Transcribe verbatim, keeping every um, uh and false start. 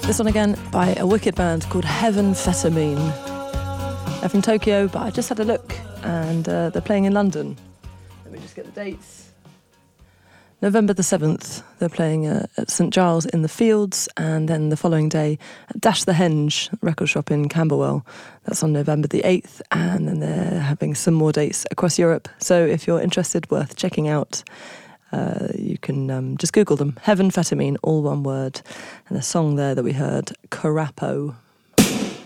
This one again by a wicked band called Heavenfetamine. They're from Tokyo, but I just had a look and uh, they're playing in London. Let me just get the dates. November the seventh, they're playing uh, at St Giles in the Fields, and then the following day at Dash the Henge record shop in Camberwell. That's on November the eighth, and then they're having some more dates across Europe. So if you're interested, worth checking out. Uh, you can um, just Google them. Heavenfetamine, all one word. And the song there that we heard, Carapo.